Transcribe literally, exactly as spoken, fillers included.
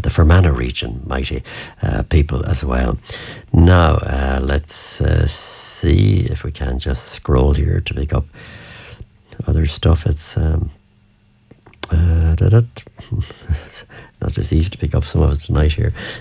the Fermanagh region, mighty uh, people as well. Now, uh, let's uh, see if we can just scroll here to pick up other stuff. It's um, uh, not just easy to pick up some of it tonight here.